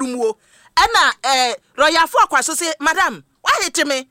rumuo ana royafo akwaso say madam why hit me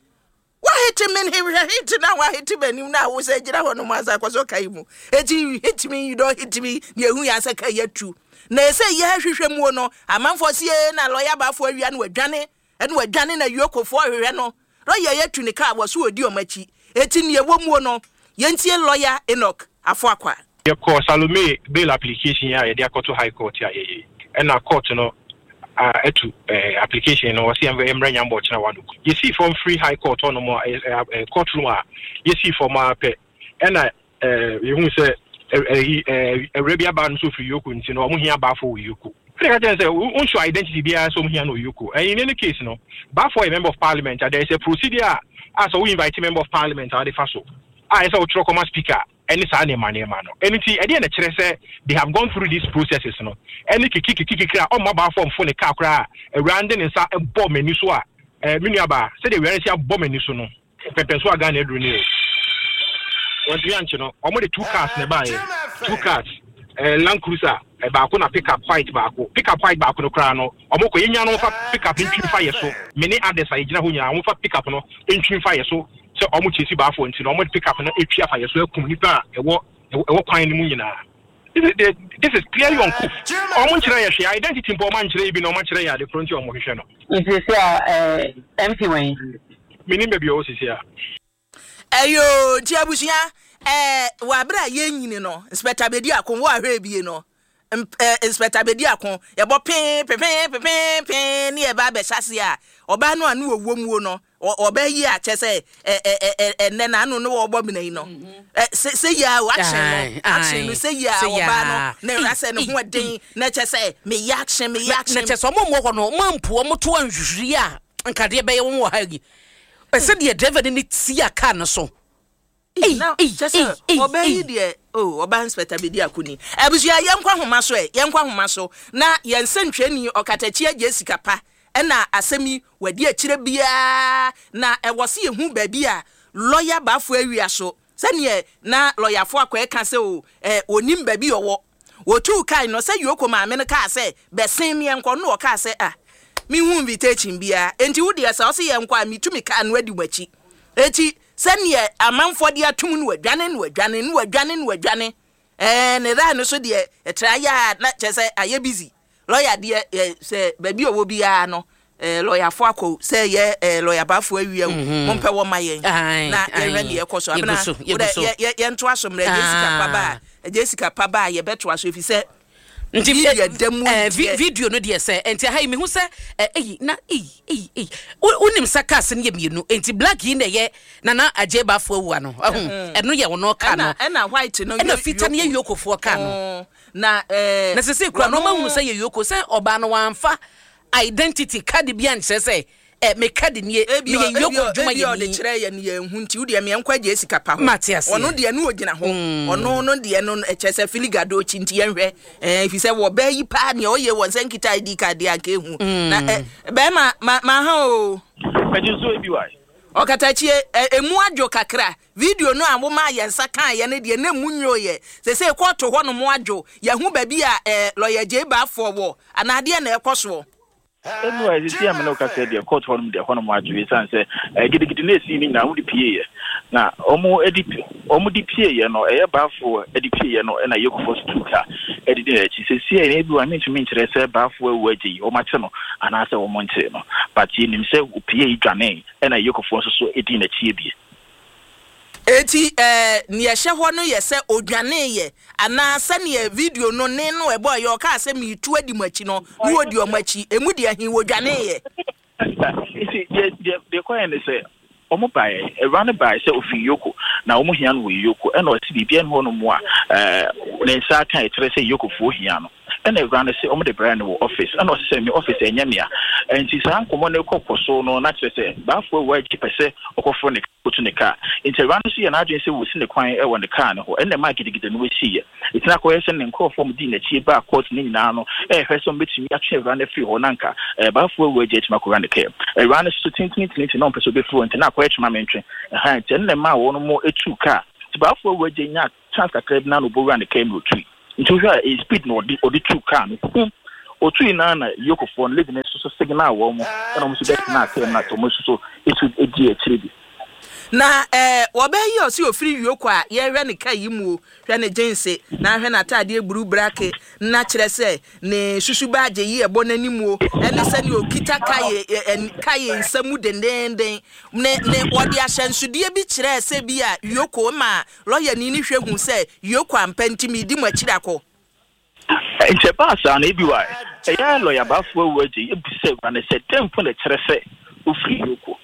hit na why hit me na wo say gira hono maza akwaso kai mu eti hit me you don't hit me na ehu ya say kai yatu na say ye hwehwe mu no amanfo sie na lawyer ba fo awia na wadwane na yokofo hwehwe no lawyer yatu ne ka wo so odi omachi eti ne ewo mu no yentie lawyer Enoch afo akwa of course Salome bail application ya dey to high court ya and na court no etu application no see emra nyambo china wanu you see from free high court no more courtroom you see for my pe and you who say Arabia ban so free yoku nti no mo hia ba for yoku I can say we show identity bia so mo hia no yoku and in any case no ba for a member of parliament there is a procedure as we invite member of parliament how they faso I say we throw come speaker any say na mane ma no anything e dey na kire say they have gone through these processes no any kiki kra o ma ba form for the car kra around in sa e bomb mani so a menuaba say they were say bomb mani so no pepe so aga na edru ni o di anche no o mo de two cars na ba two cars Land Cruiser ba ko na pick up fight ba ko no kra no o mo ko yenya no fa pick up ntwi fa yeso many others a gina ho nya o fa pick up no ntwi fa yeso so omo chesi ba fo nti no omo pick up na etwi afa yeso akum nipa ewo kwan ni mu nyina this is clearly uncool omo nchira ye hwe identity mpo omo nchira bi no omo nchira ya de front omo hwe no it is empty way mini be bi o sisi a ayo ti abusia wa bra ye nyini no inspector bedi akon wo ahwe bie no inspector bedi akon ye bo pin ni e ba be sase a oba no anu owuo no oba yi a chese enne na anu no wo bo bina yi no say ya action no say ya oba no na rase no ho den na chese me action na chese omo ho no mampu omo to anhwhwiri a nkade be ye wo ha gi pese de driver ni ti aka no so obey de oba inspector bedi akuni abusia yenkwa homa so na yensentwani okatachie Jessica pa na asemi wadi akire bia na ewose yehu ba bia lawyer ba fo awia so sene na lawyer fo akwa ka se onim ba bi wo tu kai no se yoko ma me ka se besen me enko no ka se mi hu invitation bia enti wo de asa o se yenkwa mi tumi ka no adi wachi eti sene amanfo de atum no wadwane ne da no so de etraya na chese aye busy lawyer de se ba bi owo bia no lawyer fo akọ say ye lawyer ba fo awia mo mpe wo mayen na ye ready e koso abena ye nto asomre Jessica Paba ye beto aso fi se nti video no de se enti ha mi hu se unim sakas ne mienu enti black yi na ye na aje ba fo awua no eno ye wono ka no na white no na fita ne yokofo ka no na sese kura no ma hu se ye yoko se oba no wanfa identity card bi an say me card nie me yoko dwuma ye ni kire ye ne hu nti wo de me enkwa Jessica pa ho ono de no ogina ho ono no de no chese filigado chi nti ye hwe if say wo ba yi pa ne oye won senkita ID card ya ka hu na be ma ha o pejuso ebi wai okatachie emu adwo kakra video no amoma yensa kan ye ne de na munyo ye se koto ho no mo adwo ye hu ba bi a lawyer J ba for wo anade na ekoso anyway this year me no ka say the court for me the hono mo adwo san say gidigidi na esi ni na wo di pie na omo di pie ye no e ba for edi pie ye no na yekofo stuka edi de chi se sie na ebi wa me ntumi nkyere say ba for ewu agi o ma che no ana say o mo nche no but ye nim say pie yi dwane na yekofo so edi na chi ebie eti ne ye hwe ho no ye se odwane ye ana se ne video no ne no e boy yo ka se mi tu adi machi no ni odi o machi emu de ahin wodwane ye isi de ko en say omo bai run by say ofi yoko na omo hia no yoko e na o ti bibia no mo a ne sa kan e tere say yoko fo hia no and a grand say omo de brand no office and o say me office enya mea enti san komo ne kokoso no na kire say ba fo wa ji pese okofo ne kotu ne car enti ran say na adwen say wo si ne kwan e wo ne car no ho and ma gidigide no we see ye enti na ko ye say ne nkofo mo di na chi ba court ne nyina no hwe so betimi atwe ran free ho nanka ba fo wa ji tima ko ran ne car ran so tintin no pese be fo enti na ko tima mentwe ha enti ne ma wo no mo etu car ti ba fo wa ji nya chance kakra na no bo ran ne car no tree into here is speed no odi two car no otu ina na yoko for living so signal wo mo na mo so be na kire na to mo so etu edi akire bi na obayi o si ofiri yoko a ye hwe ne kai mu hwe ne jense na hwe na tade eburu brake na kire se ne susuba age yi ebo nanimu ene se ne okita kai nsamu dendenden ne odi ahyansude bi kire se bi a yoko ma lawyer ni hwe hu se yoko ampantimi di mu akira ko nche paasa na ebi wa ya lawyer ba fo waje ebise na se tempo na kire se ofiri yoko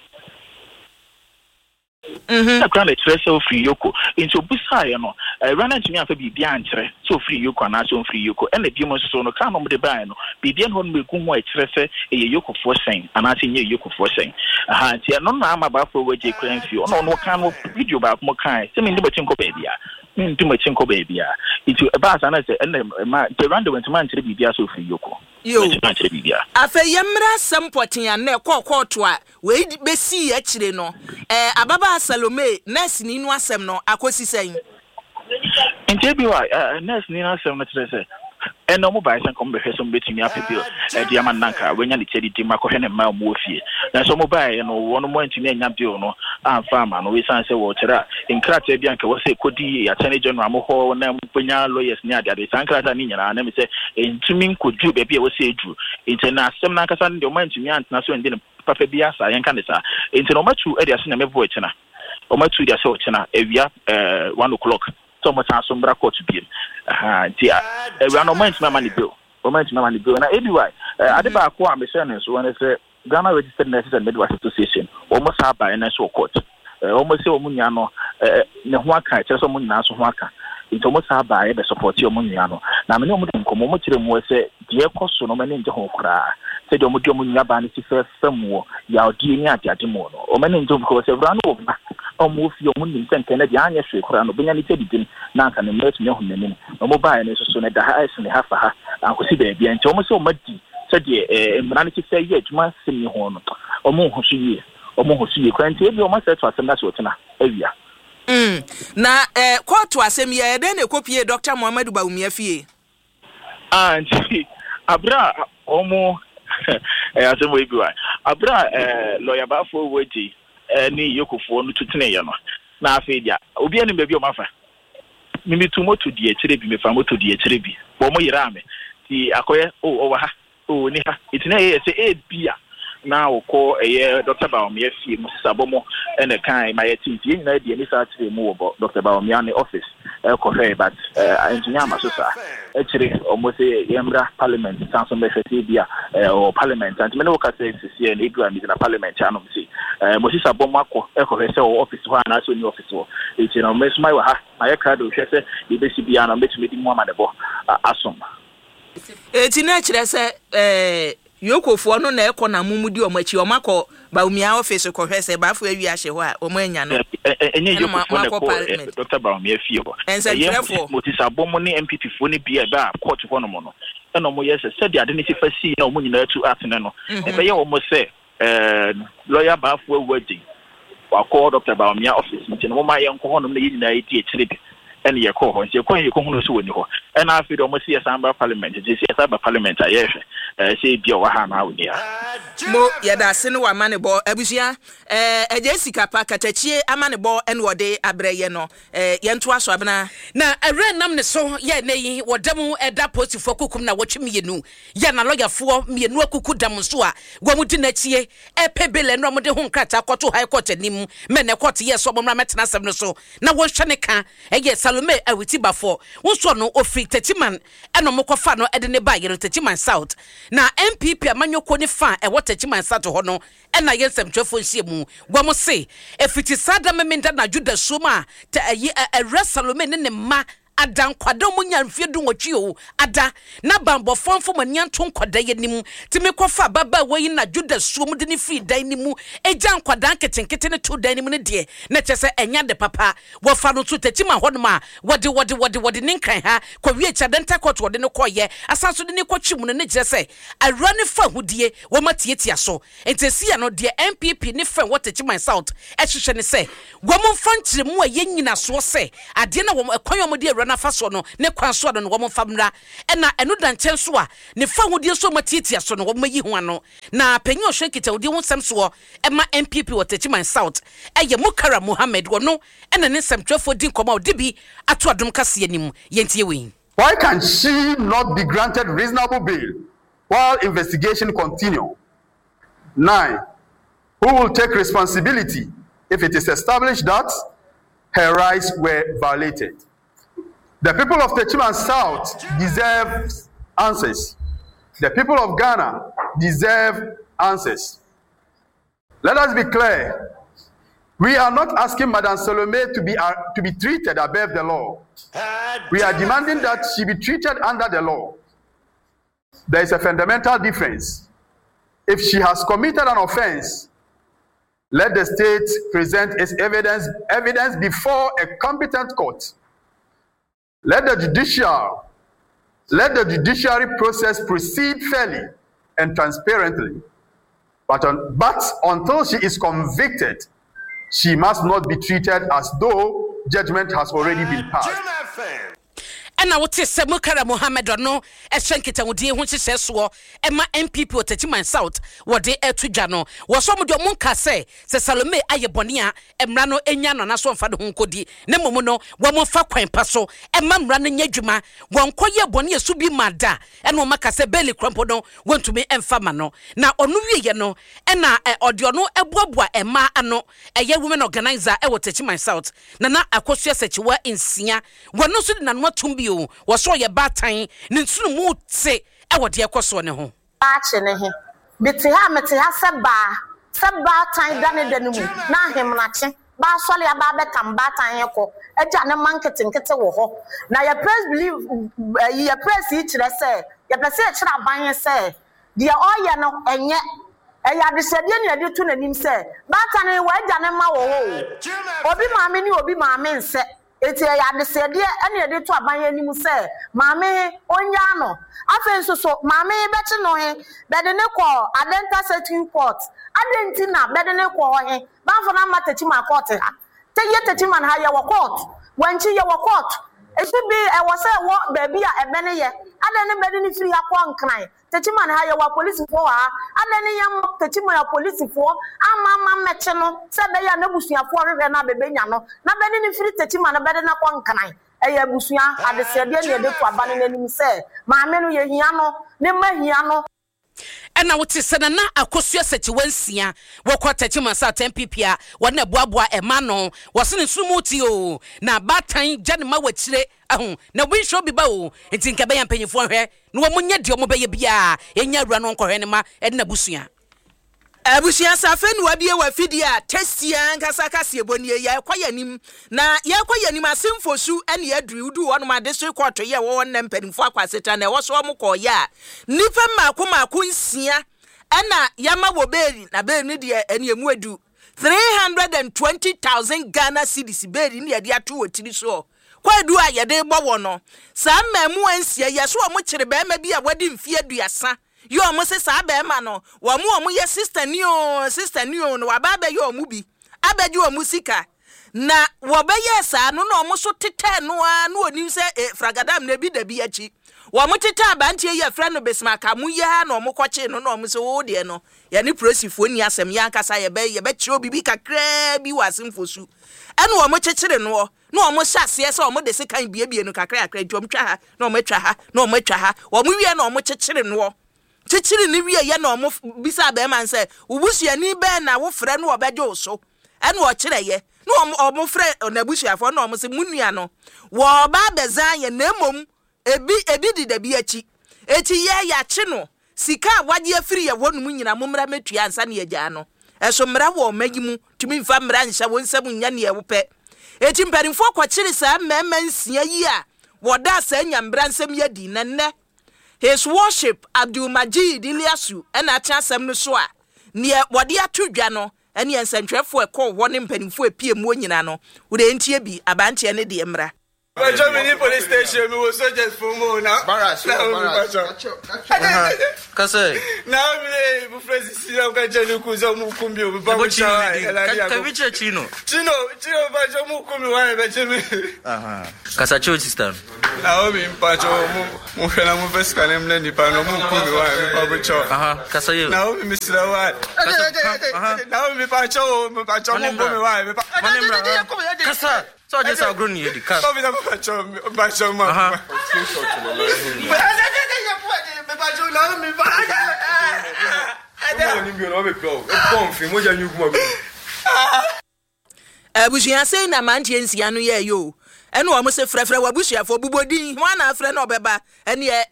Akran express free yoko into busa ye no run ntumi afa bibia nkyere so free yoko na so free yoko and the bimo so no kan no de ban no bibia no meku ho express e yoko for sen ana se nye yoko for sen aha ti no na ama ba for waje kran fi no kan no video ba mo kan se me ndi ba chinko baby a me ndi ma chinko baby a into ba sa na se ma the random ntuma nkyere bibia so free yoko yo afa yemra sampotin ya na kokoto a we besi ya kire no ababa Salome nurse ni nu asem no akosi sen ntebi wa nurse ni nu asem no kire se eno mo ba sen kom be hweso betimi apepio diama nanka wenya ne chedi di makohwe ne ma mo ofie na so mo ba no wono mo ntimi anya bio no amfa ma no we san se wo kira inkrata bia nka wo se kodi ya chane general mo ho na mpanya lawyers ni ade san krata ni nyana na me se ntimi nkodu be bia wo se edu intena asem nanka san de mo ntimi antena so ndi papa bia sa yenka ne sa intena o matu ade ase na me vo ekina o matu ade ase o kina ewia 1 o'clock so much asombra court bi dia we are no mind my money bill na anyway adeba ko am say no so when say Ghana Registered Nurses and Midwives Association almost have by na so court almost say omunya no ne ho aka kire so omunya so ho aka into almost have by the support omunya no na me no mu nkomo mo kire mu say die koso no me ne nje ho kura say de omunya ba ne ti fam ya odi ni ade mo no o me ne nje ko say bra no omo fi omo nim senke na dia anya hwe kura no benya ni tedidin na aka ne mmetu ne ho nanim omo ba ne so ne da ha ese ne ha fa ha ankosi ba bia nti omo se omo di se de mra ne ti say ye adwuma semi ho no omo ho so ye kwanti e bi omo se to asem na so tena awia na kotu asem ye de ne kopie Dr. Muhammadu Bawumia fie nti abra omo asem we bi wa abra lawyer ba fo waji ni yokofo no tutene ye no na afi dia obi ani bebi o mafa mimi tu moto die kire bi me fa moto die kire bi bo mo yira ame ti akoye o wa ha o ni ha itine ye se bia na okọ Dr. Bawumia fie mu sabomo ene kan ma yeti ti nyina die ni sa kire mu wo Dr. Bawumia ne office ko hwe but engineer masosa kire almost yemra parliament sanso me fete bia o parliament and me no ka say sie na igwa mi na parliament anom si mo si sabomo akọ ko hwe se o office ho na so ni office ho iti na me smai wa ha na ye ka do hwe se e be si bia na metumi di mu amadebo asom eti na kire se yokofo no na ekọ na mumudi omachi omako Bawumia office ko hwese ba fo awi ahye ho a omanya no enye yokofo na ko Dr. Bawumia fie ho mo ti sabomo ni MPP fo ni bia ba court ho no mo no eno mo yese se dia de ni sifa si na mo nyina atu atene no e be ye wo mo se lawyer ba fo awadi wa call Dr. Bawumia office nti no mo ma ye nko ho no na yi nyina eti ekire bi ene ye ko ho nti ko ye ko hu so woni ho ena afi do mo si asamba parliament je si asamba parliament ayefe se bia wa ha na woni mo ye da se no wa mane bo abusia eje sika pa katachie amane bo ene wode abreye no ye nto aso abena na ere nam ne so ye ne yi wodam eda postifo kokum na wotwe mienu ye na lawyer mienu akuku dam so a gwamudi na chie epebele no mo de ho nkrata akoto high court anim me ne court ye so bomra metena asem no so na wo hwe ne ka eye Salome awiti bafo wo so no ofri Techiman eno mokofa no ede ne ba ye Techiman South na MPP amanyoko ne fa e wo Techiman South ho no ena yensem twefo nhie mu gwamo se efiti sada memenda na Juda Soma ta ayi Salome ne ma adan kwada mu nyamfie du nwotwe o ada na bambo fonfo manianto nkwada ye nim timi kofa baba wayi na Juda Soma de ne fi dan nimu ejan kwada nketenkete ne to dan nimu ne de na kyese enya de papa wo fa no to Techiman ho no ma wode ninkan ha ko wie cha denta court wode ne koye asanso de ne kwatwi mu ne kyese awra ne fa hudie wo matietia so entesi ya no de MPP ne fa wo Techiman South ehwehwe ne se wo mo mfankyere mu a ye nyina so se ade na wo ekwan yo mo de rana faso no ne kwanso no wo famra na eno da nchen so a ne fa hodie so matietia so no wo mayi ho ano na panyi ohwe kita hodie ho sam so ma MPP Watechiman South eye Mukara Mohammed wo no na ne samtwefo din koma odibi ato adom kase anim yentie we. Why can she not be granted reasonable bail while investigation continue? 9. Who will take responsibility if it is established that her rights were violated? The people of Techiman South deserve answers. The people of Ghana deserve answers. Let us be clear. We are not asking Madame Salome to be treated above the law. We are demanding that she be treated under the law. There is a fundamental difference. If she has committed an offense, let the state present its evidence before a competent court. Let the judiciary process proceed fairly and transparently. But until she is convicted, she must not be treated as though judgment has already been passed. And I would say Mukara Mohammed no eshenkita wodi ho hyehyɛ so ema MPP Watechiman South wode etujano wo so mo de monka se Salome ayebone a emra no enya no na so mfa de ho nkodi ne momo no wo mo fa kwan pa so ema mra no nya dwuma won koye bone esu bi mada ene o maka se Belly Crampo no wontumi emfa ma no na onu wiye no ena ode ono eboaboa ema ano eye women organizer e Watechiman South na akosua sechiwa insia wono so de na no tumbi waso ye batan ne nsunu mu te e wode ekoso ne ho ache ne he beti ha meti ha se batan dane dane mu na hemnache ba sole ya ba betam batan ye ko eja ne manketenkete wo ho na ye press believe ye press yi kire se ye press e kire aban se de oye no enye eya de sede ne de tu nanim se batan we eja ne ma wo ho obi maame ni obi maame nse eti ya de sede ene de to aban anim se maame onya no afenso so maame beti no he bede ne ko adenta settling court adentina bede ne ko he ba fo na Matechima court ha te ye Techima ha ye wo court wanchi ye wo court esu bi e wo se wo baby a ebene ye adene bede ne firi ha ko nkran Techima ha ye wo police fo ha adene ye Techima ya police fo ama meche no se be ya na busuafo hwehwe na bebenya no na bede ne firi Techima na bede na ko nkran eya busua adesede ne de to abane nanim se maame no ye hia no ne mahia no ena wote se na akosua sechiwansia wokọ Techiman South MPP a wona boaboa ema no wosene sumuti o na batan gane ma wachire ahun na wi show bi ba o enti nka be ya mpanyifo hwe na wo munya de o mo be ye bia enya wura no nkọhwe ne ma ena busua abusia safenu wabie wa fidia testia nkasa kase bonie ya kwayanim na ya kwayanim asemfosu ene ya druudu wonoma district court ye wo wonam panimfo akwaseta na wo so mo koya nifa mako nsia ana yama wo beri na beri ni de ene emu adu 320,000 Ghana cedis beri ni de ato wotiri so kwadu a ye de gbo wo no sa mamu ansia ye so mo kire be ma bi a wadi mfie aduasa yo mo se sa be ma no wo mo ye sister ni no wa ba be yo mo bi abeji wo musika na wo be ye sa no no mo so tete no a no oni se fragadam na bi da bi achi wo mo tete abantie ye fra no besmaka mu ya na mo koche no no mo se wo de no ye ni prosifo ni asem ya nkasa ye be kire obi bi kakra bi wasimfosu ene wo mo chechire no no mo hyase se wo mo de se kan biebie no kakra dwom twa ha no mo twa ha no mo twa ha wo mo wie no mo chechire no chichiri ni wie ye na omo bisa be man se ubusuani be na wo frɛ no obejo so ene wo kire ye no omo frɛ na busuafo na omo se munua no wo ba bezan ye na mom ebi di da bi achi ye ya chi no sika waje afiri ye wonu nyina momra metua ansa na ye gya no eso mra wo magimu tumi mfa mra nhyɛ wo nsam nya ne ye wo pɛ eti mpanimfo kwakire sa mmemma nsia yi a woda sa nyambra nsam ye di nenne His Worship Abdul Majid Iliasu ena atasem no so a ne wode atodwa no ene ensantwefo ekọ wone mpanimfo epie mu onyina no wo de ntie bi abantie ne de mra Germany police station, we were so just for more now. Barras. Kasa. Now me friends see you can tell you kuzo mukumbi obabucha. Kavicha Chino. Chino bajo mukumbi wa becheme. Kasa cho system. Now me mpacho mu fela mu veska nemle ni pa no mukumbi wa obabucha. Kasa yo. Now me misira wa. Now me pacho mukumbi wa. Kasa. So just a grown year. Kasa. So me pacho ma. Abusia say na mantie nsia no ye yo ene o mo se frefre wabusia fo bubodin ho na frɛ na obeba ene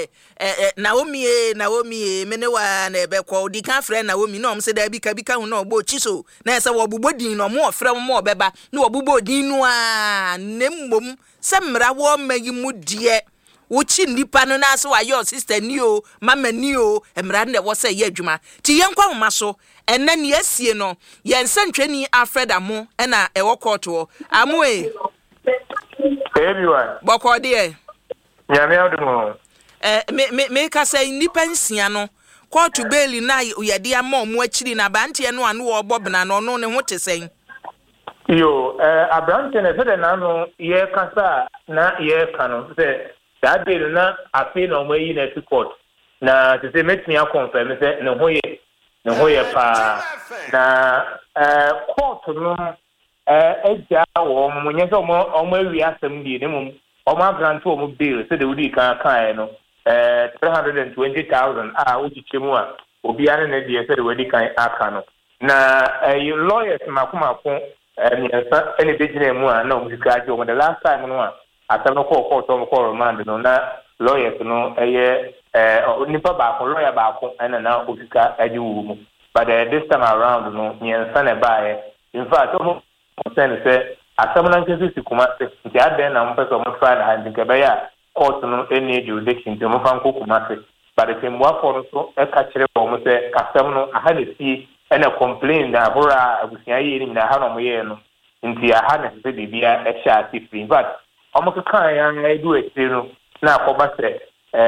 Naomi mene wa na ebe kwa odi kan frɛ Naomi na o mo se da bi ka hu na ogbo chiso na ese wo bubodin no mo frɛ mo obeba na obubodin no a nemmom se mra wo magi mu die Uchi nipa no na so ayo sister ni o mama ni o emra na wo say ye adwuma ti yenkwa homa so enne ne asie no ye nsantwani Alfred Amo na e wo court wo Amo everyone boko de nyame adumo me ka say nipa nsia no court bail na ye de ama mo akiri na bante no anu wo bobna no no ne ho tesen yo abrante ne fede na no ye kasa na ye kanu se that day na afi na omo yi na fi court na to say make me confirm say ne ho ye pa na court no eja wo mo nye so omo wi asem di ne mum omo grant wo mo bill say the wudi kan no 320,000 uchichemu a obi ane ne die say the wudi kan aka no na lawyers makomako nyensa ene bejina mu a na omo sika ajo the last time no a asano ko remand no na lawyers no nipa ba ko lawyer ba ko na ofika ajiwu mu but this time around no nyensa na ba in fact o concern say asamo na nkesi sikuma nti aden na mpeso mo try na handike ba ya court no any jurisdiction to mo fan ko kuma se but the mwa for so e ka kire bo mo say kasam no aha na si na complain na hora abusia yi ni na ha no mo ye no nti aha na se bibia e sha si free but omo kan ya edu etiro na akoba se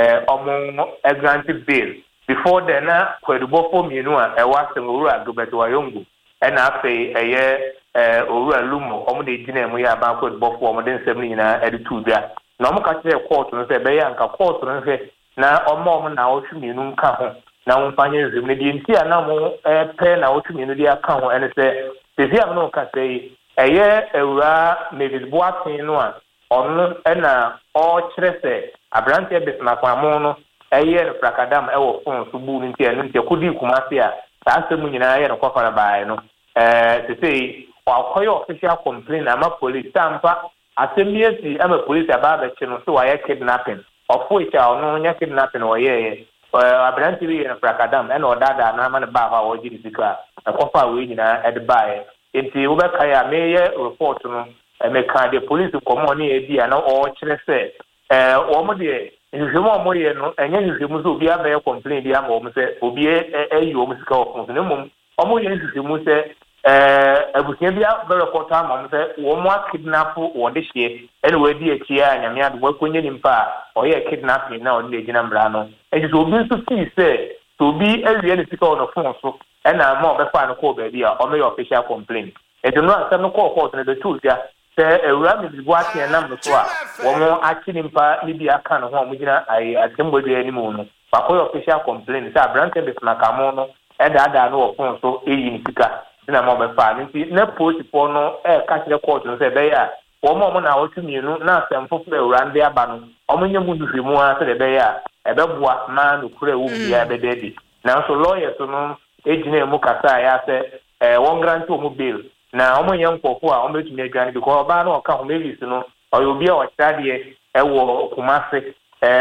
omo grant bill before then na kwadubo form yenu a e wasem owura Gilbert Wayongo na afei eye owura Lumo omo de gina mu ya ba kwadubo form omo de nsem ni na editu bia na omo ka kire court no se be ya nka court no se na omo na otwemienu nka ho na wonfanye nzem ne di nti na mo pe na otwemienu di aka ho ene se tezi am no ka sei eye ewura Mavis Boatin no a onu na o kirese abrante besna kwamo no eye no prakadam e wo fon so bu nti enu nti kodi kumase a asemu nyina ye no kwafara bae no to say akoyo official complaint ama police tampa asemiesi ama police ababa chino so wa kidnapping of which no nya kidnapping wo ye abrante bi no prakadam e no dada na ama ne ba ha wo jiri sika akwafa we nyina e de bae nti wo be kaya meye report no meka the police common e na o kire se o mo de nhwemo mo ye no enye nhwemo so obi aba complain dia ma o mo se obi eyi o mo sika o fun ne mum o mo ye nhwemo se abusia bia be report ma mo se wo mo kidnap wo de hie ene we di ekia nyame ade wo konye nimpa o ye kidnapping na o de gina mbra no e so obi so fi se to obi ewie ne sika o no fun so ena ma o be fa no ko ba bia o me official complaint e do no asem no ko court ne de tuja ewura Mavis Boatin na mso a wo akini mpa ni bi aka no ho mo gina atembodu ani mu no bakoy official complaint say abrante besna kamo no da no wo fon so eyi ni sika na mo be fa nti na post po no ka kire court no say be ya wo mo na otumienu na asemfo fo ewura ndi aba no o mo nyemu duhwemu a say be ya ebeboa ma no kure wo bia be dedi na so lawyers no ejina mu kasa ya say won grant o mo bail na omo yen nkofo a omo betumi adwane because oba na oka ho Mavis no oyobi a ochade ewo Kumase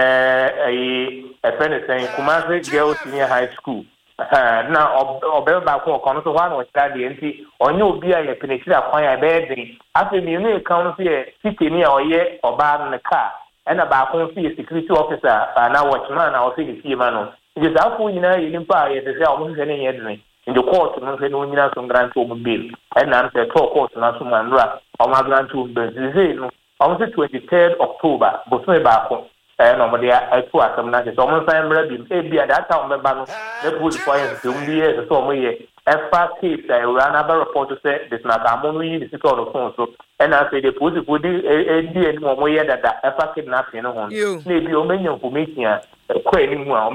efenesen Kumase Girls Senior High School na obe ba ko kono so na ochade nti onye obi a ye penechira akwan ya be din afi mi no kan no se sitini a oye oba na ka na ba ko se security officer na watchman na office see ma no nti za afo nyina ye nimpa ye se a omo se ne ye din in the court no se no nyina so grant o bill and am se to court na so manra o ma grant o bill ze no almost 23rd October, Bosme Bako, and over there, I put some nice, almost I'm ready. Maybe at that time, the put for years, so we FA case, I ran another report to say this not a money, this is all the phone. So, and I say the put it and one way that the FA kidnapping on maybe your many information. I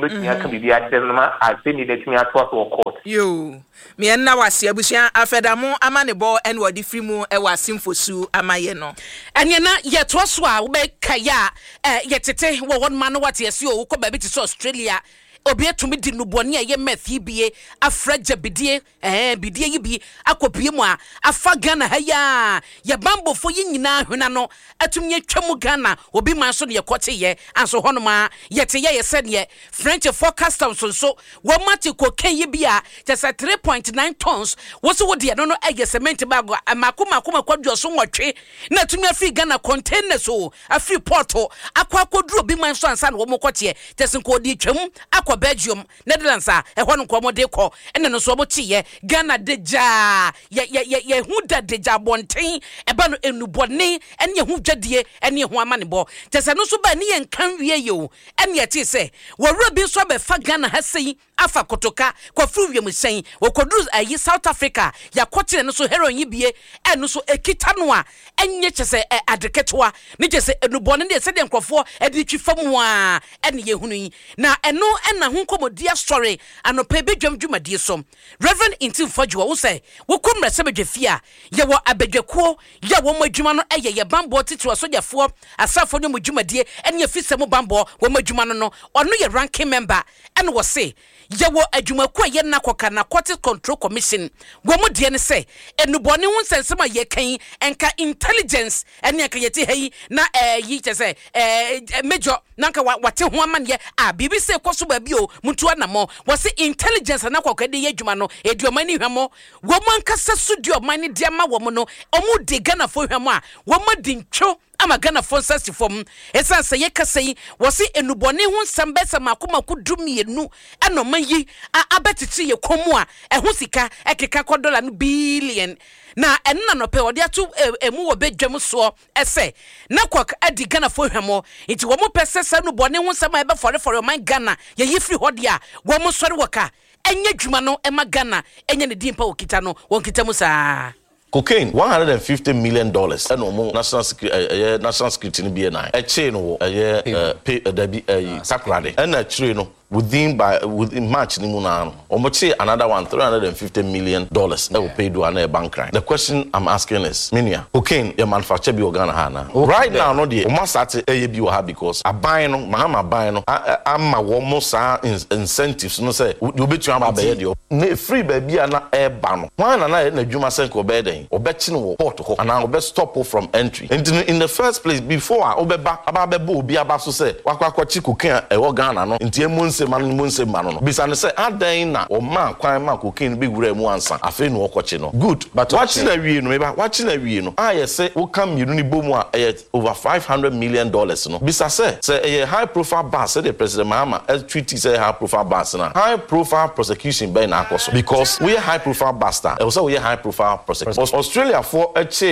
think that me at court. You, me and now I see a bushia afedamo amanebo and what the frimu e was simfosu amayeno. And you're not yet was wa kaya yet one man what yes you come baby to Australia. Obia to me di nuboni ye methi bie afraja bidie bidie yibi akopie mu a afa Ghana ha ya bambo fo yinyina hwena no atumye twam Ghana obi man so ne yekote ye anso honoma yete ye said ye French forecast so wo mate koken ye bia just 3.9 tons wo so wo de no no eye cement bag amakoma kwadwo so nwotwe na atumye afi Ghana container so afi porto akwadru obi man so ansa na wo mokote just nko di twam Belgium, Netherlands, a one commodeko, and then so much ye, Ghana deja, ye who that deja bonting, a ban in Nuboni, and ye who jadie, and ye one money bo. Just no so bani and can you, and yet ye say, well, Ruby Swabbe Fagana has say, Afa Kotoka, Quafruvium is saying, or could do a ye South Africa, ya quoting and so heroin ye and so a kitanwa, and yet say a decatwa, Nija say a Nuboni, they said them for a ditchy from one, and ye huni. Now, and no, and hunko dear story and no pebe juma dear som. Reverend Intim Fajua will say, wo kumra sebeje fia, ya wa abejeko, ya wo majumano eye ya bambo titu wa soja fuo, asafo no mujuma dear, and ye fisa mo bambo, wo majumano no, or no ye ranking member, and was say, ya wo ajuma kwa ye na kwa na Quality Control Commission, wo mo dear ne say, and no boni won sense ma ye kan, and ka intelligence, and ya kayeti hey, na ye say, major, nanka wate ho man ye, BBC kwaso babio mutu anamo wase intelligence na kwakade ye dwuma no eduomani hwamo woman kasa studio mani diama wo no omu de Ghana fo hwamo a woma di ntwo ama Ghana fo sasi fom esa se ye kasa yi wase enubone ho nsambesa makoma kudumienu anoman yi abetiti ye komu a eho sika ekeka $1 no billion na enna no pe odi atu emu wo bedwam so ese na kwak adi Ghana fo hwamo enti wo mo pese sa no bone ho nsama ebe for man Ghana ye yifri hodi a wo mo sori waka enye dwuma no ema Ghana enye ne dimpa okita no won kita mu saa cocaine $150 million and no national security ni BNI a chain no pay sakrade and a no within March ni muna omoche another one $350 million that will pay do an bank crime. The question I'm asking is minia cocaine your manufacture bi Ghana ha right now no dey o masate bi o ha because aban no mahama aban no ama wo mo sa incentives no say you betu am abaye dey free baby na e ba no wan na adwuma senko be den obechi no port ho and obe stop from entry and in the first place before obeba ababebo obi aba so say wakwachi cocaine e wo Ghana no ntie munse mano no bisane say adan na o ma kwan ma cocaine bi wura mu ansa afi no okoche no good but watching a wie no meba watching a wie no aye say wo kam yiru ni bomu a over $500 million no bisa say a high profile boss say the president Mahama treaty say high profile boss na high profile prosecution by na akoso because we high profile bastard also we high profile prosecution Australia for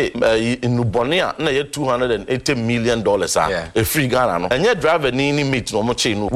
in Nubonia na $280 million a free Ghana no enye driver ni meet no mo che no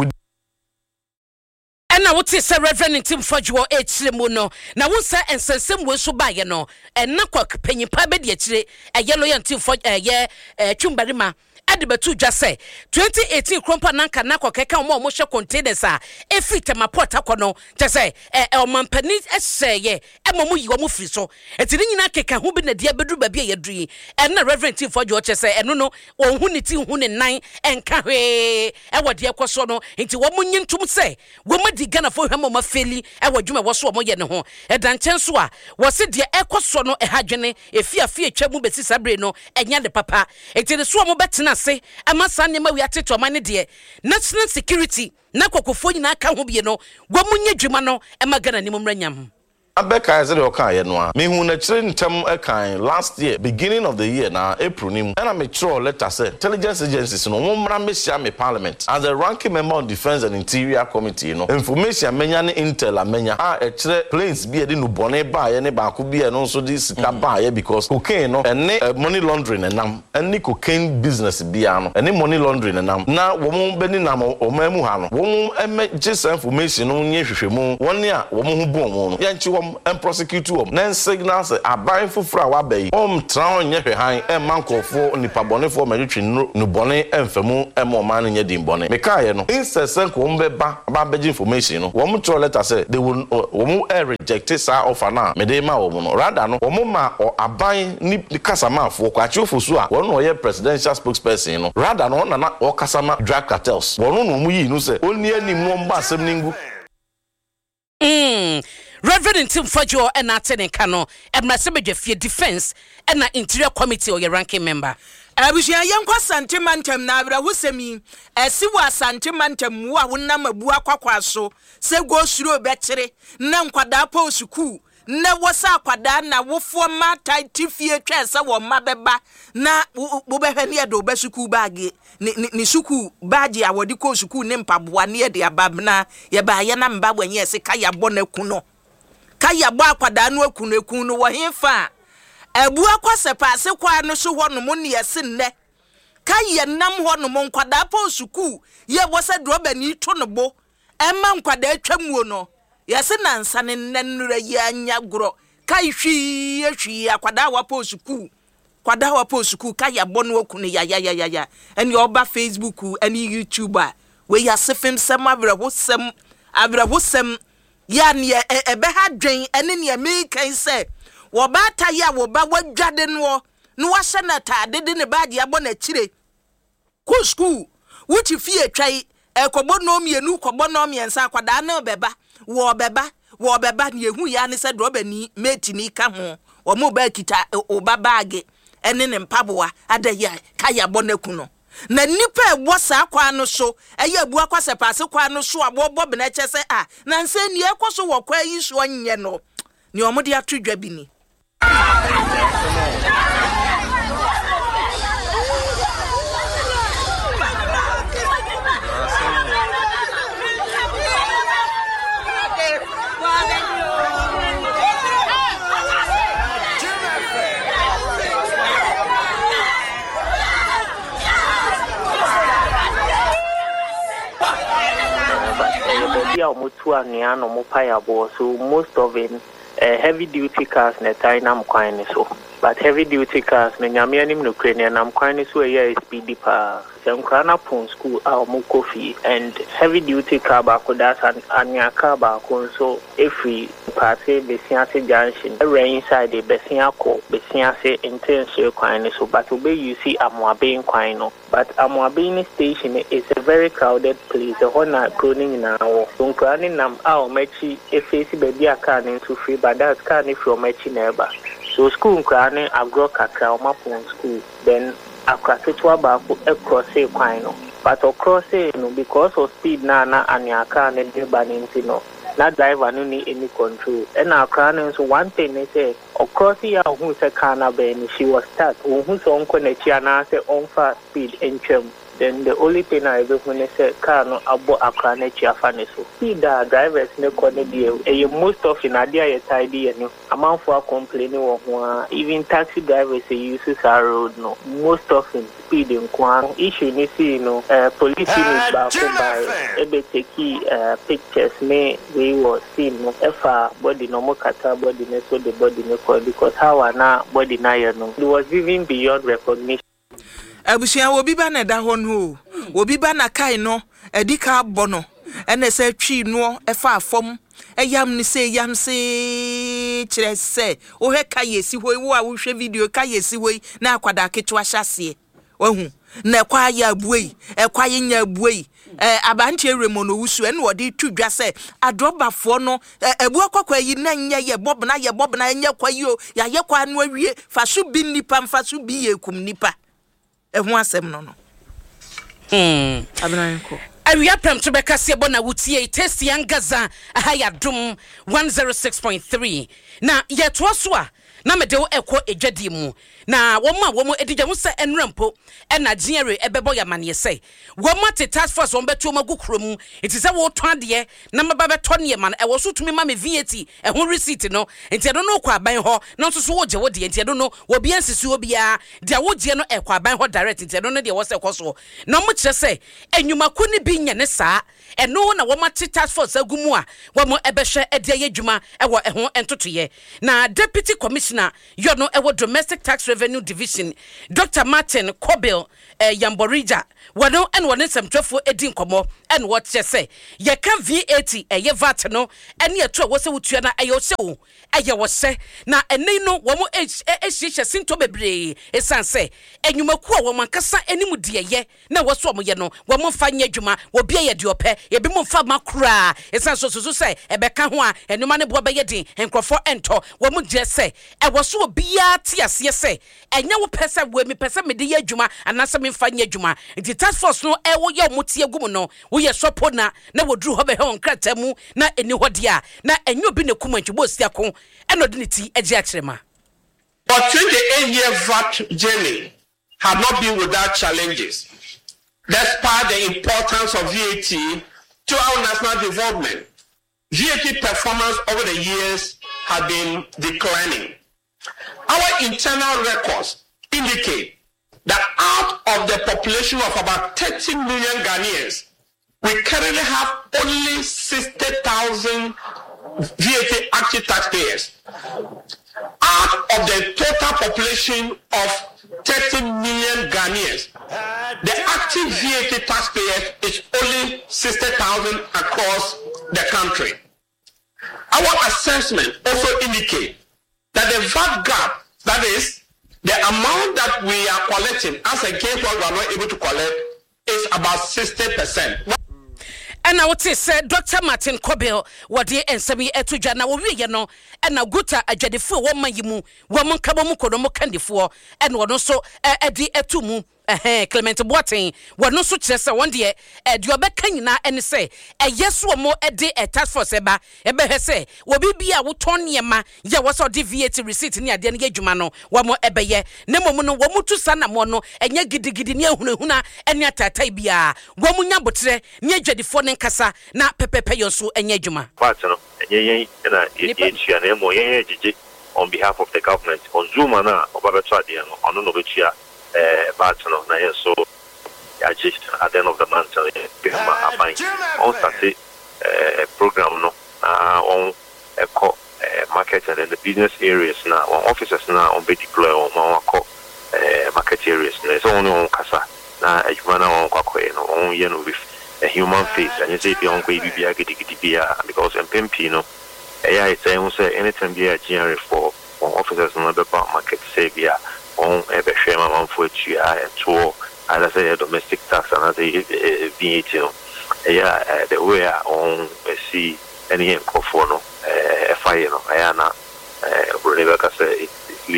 na wote se Reverend Intim Fajua echire no na wonsa ensensem we so ba ye no na kwa panyipa be de echire yellow Intim Fajua twumbarima adibatu dwa se 2018 krompa nanka na kwa keka mo hwe containers a efita mapota kono te se omampani ehye emomu yi wo mu firi so etini nyina keka hu bi na dia bedru ba bia yadui na Reverend Intim Fajua che se eno no ohun ni ti hu ne nan enka hwe wode ekoso no nti wo munyi ntum se wo madi Ghana fo hwemo ma feli wadwuma wo so mo ye ne ho edanchen so a wo se de ekoso no ehadwene efiafie twam besi sabre no enya de papa etini so mo betena se amasa ne ma wi ateto man de national security na kokofo nyina aka ho bie no wo munye dwuma no ema Ghana ni momranyam abeka eze de okan ye no a me hu na kire ntem ekan last year beginning of the year na April nim and I throw letter say intelligence agencies no mmra mesia me parliament as the ranking member on defense and interior committee no information menya ne intel amenya a kire planes bi e de no bone ba ye ne ba ko bi e no so di sika ba ye because cocaine no ene money laundering enam ene cocaine business bia no ene money laundering enam na wo mo beni nam o mamu ha no wo mo eme just information no nye hwehwemu woni a wo mo hu bo mo no yanchi wo em prosecute wo na signals aban foforo a wa bayi tra onye hwehan e mankofo nipa bonefo madwetwe no bone emfamu emo man nye din bone mekaye no insesen ko mbeba ba beji information no wo mo throw letter say they will wo mo reject sa offer na me dey ma wo no rather no wo mo ma aban ni kasamafo kwa chiofo a wo no ye presidential spokesperson no rather no na o kasama drug cartels wo no mu yi no say oni anim no mba asem ningu Reverend Tim Fajo and Atene Kano and Massabedefia Defense and the Interior Committee or your ranking member. Abusia yankwa santimantem na abra husemi esiwa santimantem wa wona mabua kwakwaso se go suro bekyere na nkwada pa osuku na wosa akwada na wofo mata tifie twese wo mabeba na wo behwe ne do besuku baage ni suku baage awodi ko suku ne mpaboa ne de ababna ye ba ye na mba bwenye se kaya bonaku no kaya bo akwada no akunu no wo hemfa abu akwasepa se kwa no so ho no mo ne yese nne kaya nam ho no mo nkwada pa suku ye wo se do bani to no bo emma nkwada atwamuo no yese nansa ne nnura ye anya gro kai hwi akwada wa pa suku kwada wa pa suku kaya bo no akunu ya eni oba Facebook eni YouTube we ya sefem sem abrahosem ya ne ebe ha dwen ene ne mekan se wo ba ta ya wo ba wadwade no no wa hye na taade de ne baage abo na kire ku school wuti fie twai ekobo no mienu kobo no miensa kwada na beba wo beba ne ehu ya ne se do bani meti ni ka ho wo mo ba kita o ba baage ene ne mpaboa adaya kaya bonaku no na nipa ebo sa kwa no so eye abu akwasepa se kwa no so abobo be na kyese na nse ni ekoso wo kwa yi so nye no ni omode atodwa bi ni So most of it heavy duty cars na tainam kwan so but heavy duty cars na nyame anim no Ukrainian nam kwan so e speedy pa Sankrana Pon School mu coffee and heavy duty car ba ko that's anya car ba ko so every passe Besiase junction rain inside the Besiase intense kwan so but obey you see Amoaben kwan no but Amoaben station is a very crowded place the hona cloning now Sankrani nam mechi e face baby car into free but that's car if you mechi neighbor so school Krani agro kakra Pon School then akwatwa ba ko across a kwano but across no because of speed na aniaka na de baninti no na driver no need any control and our car so one thing they say across ya who say kana be she was stuck who so onko na chi na say on fast speed entwem then the only thing I ever when they say car no abo akra na chi afane so speed drivers ne kone dey most of in adia ye tidy no amanfo complaining wo even taxi drivers use our road no most of in speed in kwan issue ni see no police unit ba ko by ebe take pictures me we was seen no efa body no mo kata body ne so the body ne ko because how na body na ye no it was even beyond recognition. Abusia obi ba na da ho no obi ba na kai no edika bono ene se twi no efa afom eyam ni se yam se kire se o he kai esi hoi wo a wo hwe video kai esi hoi na akwada keto ahyase ohu na kwa ya buei ekwa nya buei abanche remono wusu ene wodi tudwa se adrobafo no ebu akwa yi na nya ye bobna nya kwa yo ya ye kwa no awie fa so bi nipa mfa so bi ye kum nipa ehu asem no no Awia pram to bekasia bona wutie testi angaza ahaya dum 106.3 na yetwa so a na mede wo ekọ ejadi mu na womo edija wo se enrampo na jiere ebebo ya mane se womo te task force wo beto magukro mu enti se wo twan de na maba beto ne man e wo so tumi ma me VAT e ho receipt no enti do no kwa aban ho no so wo je wo de enti do no wo bia nsisi obia de wo je no e kwa aban ho direct enti do no de wo se koso no mo kire se enwumako ne bi nya ne saa eno na womo te task force agumu a womo ebehwe ede yedwuma e wo e ho entotoye na deputy commissioner yono ewo domestic tax revenue division Dr. Martin Kobil Yamborija wano en wone semtwefo edi nkomo en what say ye can VAT ye VAT no en ye to wo se wutua na ayo se wo aye wo se na eni no wo mo ehihye sinto bebre esan se enwumaku a wo mankasa enimu de ye na wo so mo ye no wo mo fa nya adwuma wo bia ye de opɛ ye bi mo fa makura esan so se ebeka ho a enuma ne bo be ye din enkrofo ento wo mo je se e wo so bia ti ase se enya wo pesa wo mi pesa me de ye adwuma anase me fa nya adwuma nti task force no e wo ye mo tie gum no wo ye sopo na wo duru ho be he on krata mu na eni hode a na enyo bi ne kuma ntwo sia ko eno de ne ti agi akrema. But 28-year VAT journey have not been without challenges. Despite the importance of VAT to our national development, VAT performance over the years has been declining. Our internal records indicate that out of the population of about 30 million Ghanaians, we currently have only 60,000 VAT active taxpayers. Out of the total population of 30 million Ghanaians, the active VAT taxpayers is only 60,000 across the country. Our assessment also indicates that the VAT gap, that is, the amount that we are collecting as against what we are not able to collect, is about 60%. And I would say Dr. Martin Kobil wadi ensemi etudwa na wo wiye no na guta adwadefo wo mayimu wo monkabo mu kodomo kandefo and wono so edi etumu Clement Boateng wono so kire se won de de obeka nyina ene se yeso mo edi task force eba hwe se wo bibia wo ton niema ye wo so de VAT receipt ni ade ne adwuma no wo mo ebeye ne mom no wo mutu sana mo no enya gidigidi ne ehunahuna ene atatai bia wo munya botre ne adwadefo ne nkasa na pepepe yo so enya adwuma part no enye na etua na mo yen ejije on behalf of the government on Zoom na obabeto ade no ono no betua but no na yes so I just at the end of the month on started program no on eco market and the business areas now on offices now on be deploy on market areas so on kasa na adwuma na on kwakọ no on ye no with a human face and you say be on go bibia gidigidibia because MPP no I say anytime be a GR for officers no be market say be on ebe shema manfo tua and to either say domestic tax and other VAT no the way on see any for no FI no ayana Rebecca say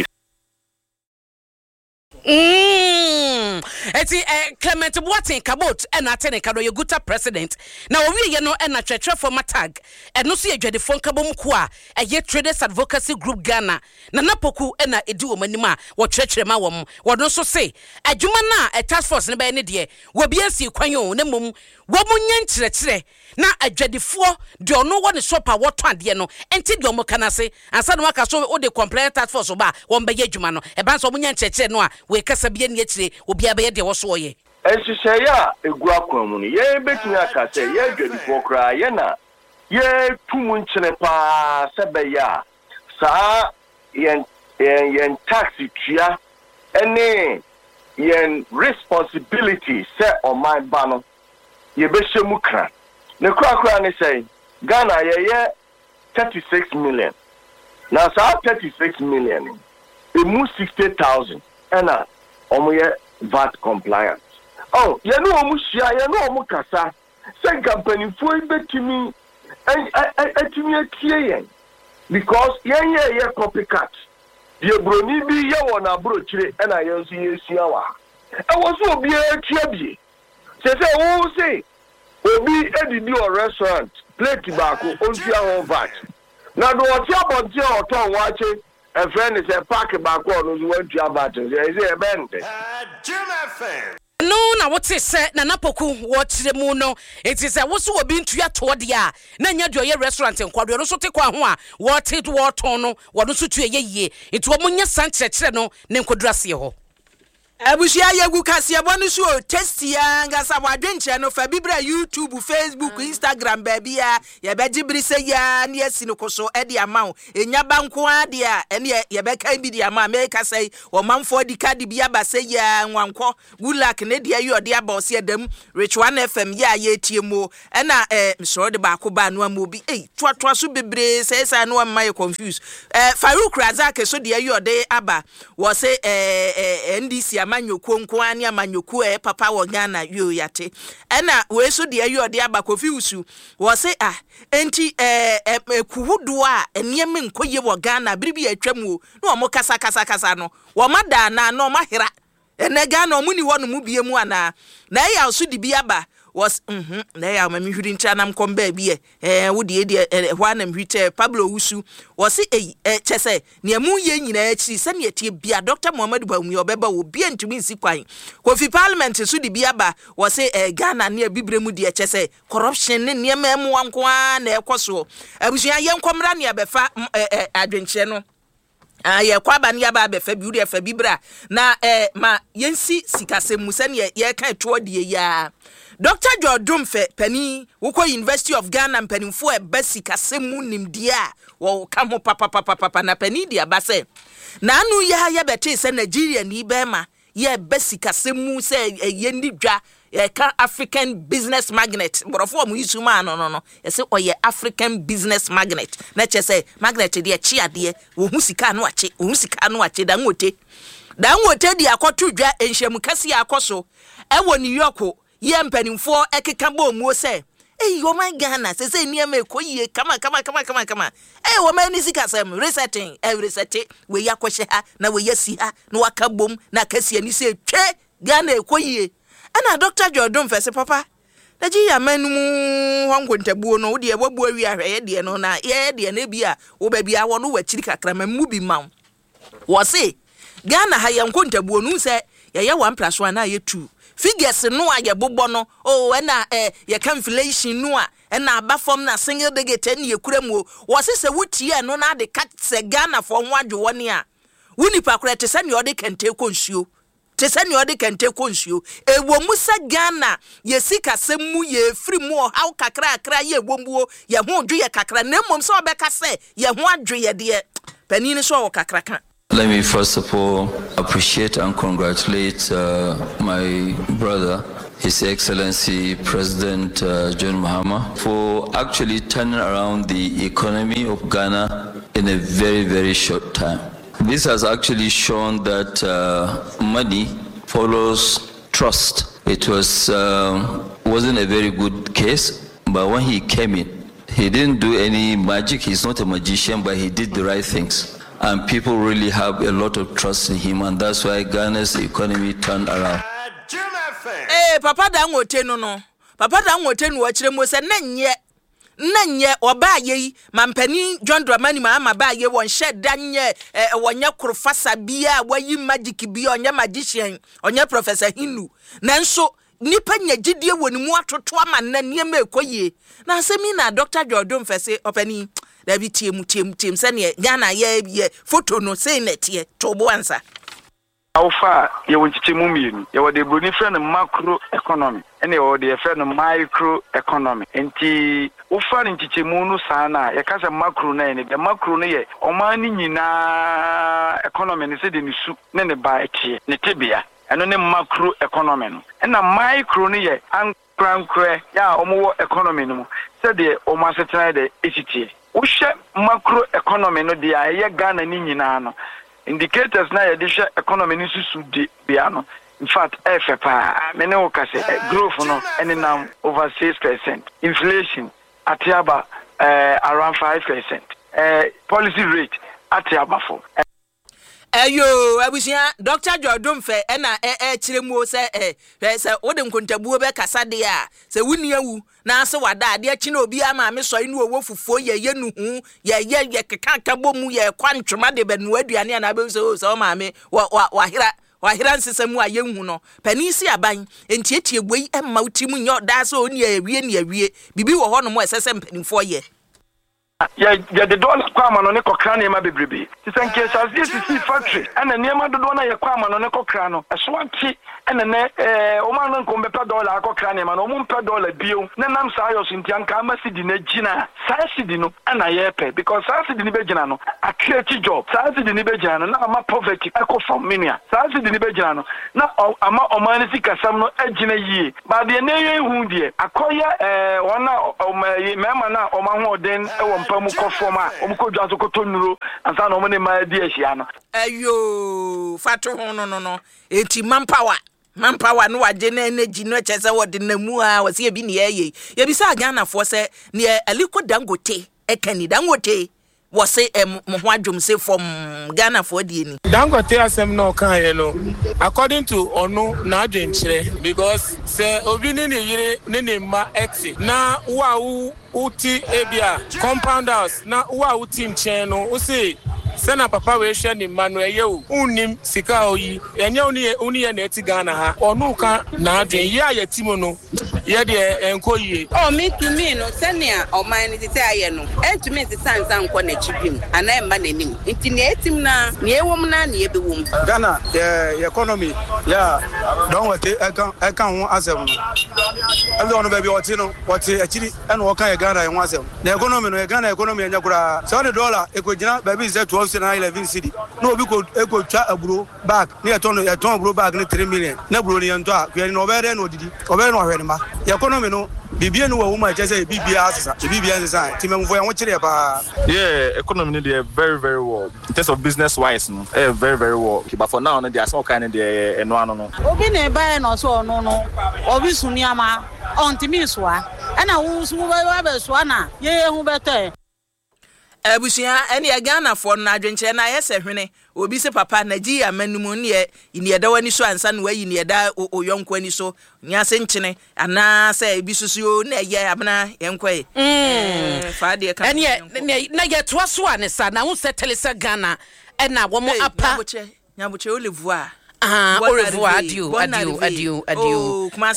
eti Clement Boateng Kabot ena atene kado ye guta president na owie ye no ena twetwe former tag eno so ye dwadefo nkabom ko a ye traders advocacy group Ghana na napoku ena edi wo manima wo twetwere ma wo no so say adwuma na task force ne ba ne de wo bia si kwan o ne mom wo munya nkyerɛkyerɛ na adwadefo de ono wo ne sopa wo to ade no enti de omo kana se ansa no aka so wo de complaint task force ba wo mba ye adwuma no e ba so munya nkyerɛkyerɛ no a we kasa bia ne akyire obi abɛyɛ de wo so ye ehyehyɛ ya egu akwamu no ye betumi aka se ye adwadefo kra ye na ye tumu nkyene pa se be ya saa yen tax tua ene yen responsibility se on my bano ye be shemu kra ne kra ne say Ghana ye 36 million na saa 36 million e mu 60,000 ena omo ye VAT compliant. Oh, you know omushia, you know omukasa. Say company for betimi etimi tie because ye copycat. The broni bi ye wona brochire na ye nso ye sia wa. E wo so obi atia bi. Say wo say obi edidi or restaurant plate baako ontua ho VAT na do oti abonti oton wache a friend is a pack baako no so wantua VAT say e bende no na what say na napoku wochire mu no it is a woso obi ntua to de a na nya do ye restaurant nkwado no so te kwa ho a wote do woton no wono so tue yeye itu wo nya sankyekere no ne nkodrase ho Abushia yegu kasia bonu so testia ngasa wadwenche no fa bibra YouTube, Facebook, Instagram baby ya beji brise ya ne asino koso e de amaw enya banko ade a ene ye beka bi de ama make say o manfo di card bi abase ya nwanko gulak ne de ayo de abose edam Rich One FM ya ye tiemo na mso de ba ko ba no amobi toa so bebre say no am my confused Farouk Razak so de ayo de aba wo say NDC amanyoku nko ani amanyoku papa wo Ghana yo yate ena we so de ayo de aba Kofi Usu wo say enti kuhudo a eniem nkoye wo Ghana biribi atwam o no mo kasa no wo mada na no mahira ene Ghana omuni wo no mu biemu ana na ya so de bi aba was na ya mami hwiri ntia nam komba bi wo de hwa na mhwite Pablo Usu was chese ne mu ye nyina achi se ne tie bia Dr. Muhammad Bawumi obeba wo bia ntumi nsi kwan Kofi Parliament so de bi aba was Ghana ne bibre mu de chese corruption ne ne memu wanko na ekoso abusua ye nkomra ne abefa adwenche no ye kwaba ne aba abefa bi uri afa bibra na ma yensi sikasemu se ne ye kan to de ya Dr. Jordum fe pani woko University of Ghana panimfo e basic asemu nimdia wo kamo papa na pani dia base na anu ya bete se Nigeria ni bema ye basic asemu se ye ndidwa ye ka African business magnet borofo mu yisuma no ye se oye African business magnet na che se magnet de chi ade wo hu sika no ache dangote dia akoto dwa enhwem kase akoso e wo New York ye mpanimfo ekeka bo mu se wo man Ghana se niam ekoyie kama wo man ni sika sem resetting reset we yakwohye ha na we yasi ha na waka bom na kasia ni se twe Ghana ekoyie ana Dr. Jordan fese papa na ji ya manum wangontabuo no de wabu awi ahwe ye de no na ye de na bia wo ba bia wo no wachiri kakra mamu bi maw wo se Ghana ha ye nkontabuo no se ye 1+1 na ye 2 figures no aye bobo no na ye inflation no na aba form na single digit na ye kuremu wo se wutie no na de cut se Ghana for nwadwo ne a wuni pakura te se ne ode kente konsuo ewo musa Ghana ye sika semu ye free mu how kakra ye bombuo ye ho dwo ye kakra na mom se obeka se ye ho adwo ye de panini so wo kakra kan. Let me first of all appreciate and congratulate my brother, His Excellency President John Mahama, for actually turning around the economy of Ghana in a very, very short time. This has actually shown that money follows trust. It wasn't a very good case, but when he came in, he didn't do any magic. He's not a magician, but he did the right things. And people really have a lot of trust in him, and that's why Ghana's economy turned around. Papa Dangote no. Papa Dangote no wachire mo se nanye oba ye mampani John Dramani ma ba ye won shed danye wonya kurofasa bia wayi magic bia onya magician onya Professor Hinu nanso nipa nyagidie woni mu atoto ama na niam ekoyie na asemi na Dr. Jordan fese opani da bi tiem se ne Ghana ye photo no say netie to bo ansa Alpha ye wonchiche mu mienu ye wode broni friend macro economy ene ye wode friend micro economy enti ufa nchiche mu no sana ye kasa macro na ene de macro no ye omani nyina economy ne se de nisu ne ba etie ne tebia eno ne macro economy no ena micro no ye ankrankre ya omo economy no se de omasetena de echitie uhye macro economy no de ye Ghana ni nyina no indicators na yedisha economy ni susu di biano. In fact, FFA, mene okase growth no enam over 6%. Inflation atiaba around 5%. Policy rate atiaba 4. Ayo abusia Dr. Jordan fe na chiremu se se wode nkontabuo be kasa de a se wuni awu na ase wada ade achi na obi ama me so inu owo fufuo ye nu hu ye keka bomu ye kwantwoma de benu aduane na be so o ma me wahira nsesemu aye hu no panisi aban entietie gboi emma utimu nyo da so oni awie bibi wo ho no mo esese mpanimfo ye ya the dollar kwama no ne kokra ne ma bebrebe ti sanke SSC factory ana ne ma dodo na ye kwama no ne kokra no eso anti ana ne o ma no nko bepa dollar kokra ne ma no mo mpa dollar bio ne nam sa ayo sinti anka ma sidi na gina sa sidi no ana ye pe because sa sidi ni be gina no a create job sa sidi ni be gina no na ama poverty eko from minia sa sidi ni be gina no na ama o ma ne sika sam no agina yie ba de ne ye hu de akoya wona mema na o ma ho den e pamu ko forma omko dwaso ko tonuro ansa no mo ne ma di ahia no ayo fatu ho no enti manpower no waje na energy no chese wode namu a wase e bi ne ye bi sa Ghana fo se ne Aliko Dangote ekani Dangote wase mo ho adwom se from Ghana for die ni Dangote asem no kan ye no according to ono na adwenkyere because se obi ni yire ni ma ex na wa uti ebia compound house na wa uti nchen no o se sena papa we hwe ni Manuel yewu unim sika oyi enye uni ye na eti Ghana ha onu ka na adwen ye ayetimo no ye de enkoyie o me tumi no senia o man ni se aye no entumi se sansan nko na chipim ana emba nanim nti ne etim na ne ewom na ne ebewom Ghana economy ya don wote eka ho asem no ono baby wote no wote achiri ena wo kan Ghana ho asem na economy no Ghana economy enya kura $7 ekojina baby ze 1211 cedi no obi ko ekotwa aburo bag ne eton aburo bag ne 3 million na aburo ne ento a kwe no obere na odidi obere no hwene ma economy no bibie no wo ma chese bibia asesa bibia asesa timemfo ya wo kire ba economy no dey very very well in terms of business wise no very very well but for now no dey some kind dey eno ano no obi na eba no so no obi suni ama ontimi so a na wo su ba ba so na ye hu beto abusia ene Ghana for na adwenkyere na yese hwene obi se papa Nigeria manumu ne da wani so ansa no wayi ne da oyonko ani so nya se nkyene ana se bi susu na ye abna yenkwe fa de ka ene na ye to so anesa na wo settle se Ghana ena wo mo apa nyabuche olevoir au revoir, adieu. Comment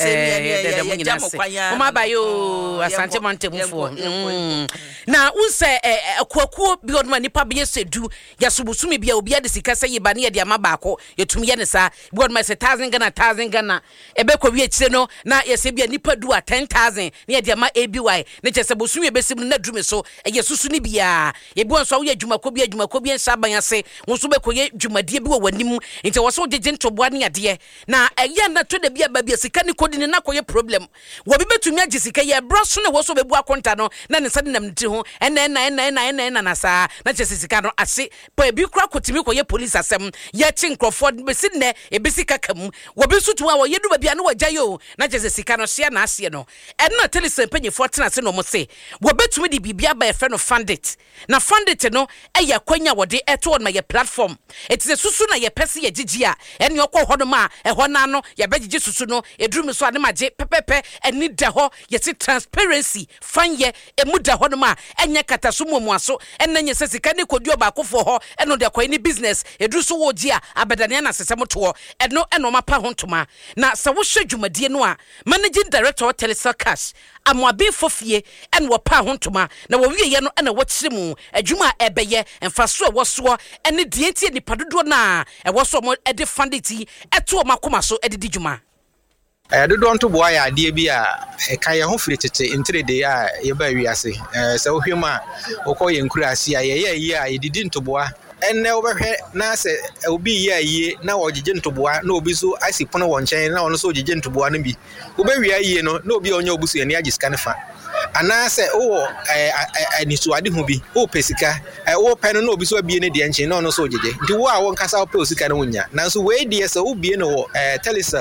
c'est Mama bayo asante mante mufo. Na unse kwakuo bi oduma nipa bi yesedu ya subusumi bia obi ade sika se yeba ne ye dia mabako yetumi ye ne sa bi oduma se 1000 Ghana ebe kwa wi ekire no na yese bia nipa du a 10000 ne ye dia ma ABY ne chese bosumi ebesim na dume so ye susu ni bia ye bi onso wo ye dwuma ko bi nsa ban ase wo so be koye dwumadie bi wo wanim nti wo so ntoboa ne ade na eya na to da bia ba bia sika ne kodi ne na koye problem wo bi betumi agi sika ye bro so ne wo so bebu akonta no na ne sade nam nti ho ena na sa na chese sika no ase pa bi kura kotimi koye police asem ye chi nkrofo besi ne ebesi kakam wo bi sutu a wo yedu ba bia ne wagya yo na chese sika no hye na ase no ena telesen panyefo tena se no mo se wo betumi di bibia ba e fe no funded na funded no eya kwanya wo de eto on my platform it is susu na ye pese ye gigia eni okọ hodo ma ehọ na no ye begige susu no edrum so ade maje pepepe eni da ho ye se transparency fanye emu da hodo ma enye kataso muaso enanye se sika ne kodi obakofo ho eno de kwai ni business edru so wo gia abedane na sesem to eno mapa hontoma na se wo hwe dwumadie no a managing director Telesel Cash amwabe fofie eno wo pa hontoma na wo wiye no ena wo kire mu adwuma ebeye emfaso wo so ene die ntie nipadodo na wo so mo ede fundity eto makoma so ede djuma dodo nto boa ya ade bi a ka ye ho firi tete intrede a ye ba wiase se wo hwema okoye nkurasi a ye yi a yedidi nto boa enne obehwe na se obi ye aye na wogije nto boa na obi so asipono won chen na ono so ogije nto boa no bi obewi aye no na obi onye obusu ene agiska ne fa ana se o anisu ade ho bi o pesika o pe no na obi so abie ne de nchen na ono so ogije nti wo a won kasa o pe osika no nya na so we de se obi no Telesel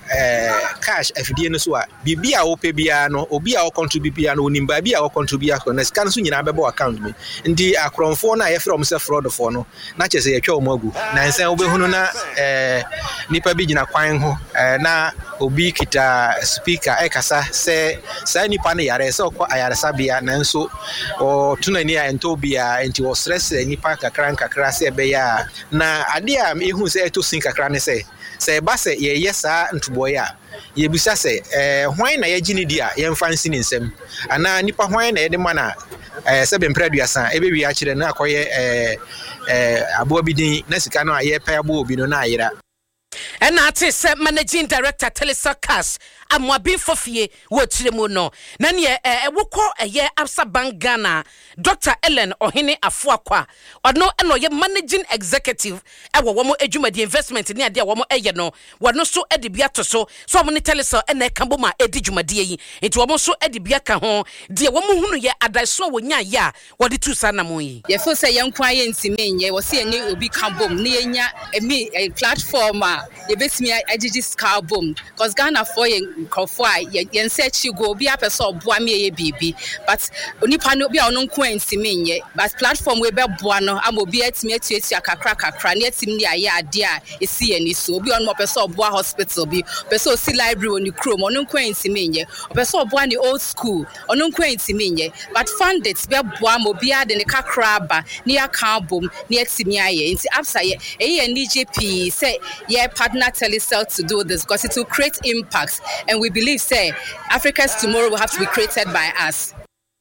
cash afidie no so a bibia wo pe bia no obi a wo contribute bia no onimba bia wo contribute akọ na sika no so nyina bebo account me ndi akronfo na ye from se fraud for no na chese ye twa o magu na nsan wo be hunu na nipa bi gina kwan ho na obi kita speaker ekasa se sa nipa na yare se okọ ayaresa bia na nso o tunani a ento bia enti wo stress nipa kakra se be ya na ade a ehu se eto sin kakra ne se ba se ye yesa ntuboya ye bisa se hwan na ye gini dia ye mfa nsi ni nsem ana nipa hwan na ye de mana se be mpraduasa ebe wi a kire na akoye abo bidin na sika no aye pa abo obi no na ayira. And I say managing director Telesocas Amwabi Fofie Wotremu no. Nani woko ye Absa Bank Ghana Dr. Ellen Ohene Afuakwa or no ye managing executive ewo womo ejuma the investment ni ade womo eye no wono so edibiato so moni Telesa ene kamboma edijuma die yi enti womo so edibia ka ho de womo hunu ye adaiso wonya ya wode tu sana mo yi ye fo say yenkwa ye ntimenye wo se enye obi kambom ni enya platform ye betimi agigi ska bom cause Ghana for nkofo a yen search go obi apeso oboa me ye bibi but onipa no bia ono nko ntimenye but platform we be boa no am obi atimi atuatu akakra ne atimi ni aye ade a esi ani so obi ono peso oboa hospital bi peso si library oni chrome ono nko ntimenye peso oboa ni old school ono nko ntimenye but fund it be boa mo bia de ne kakra ba ne aka bom ne atimi aye nti absa ye NGP say ye partner Telecel to do this because it will create impacts and we believe say Africa's tomorrow will have to be created by us.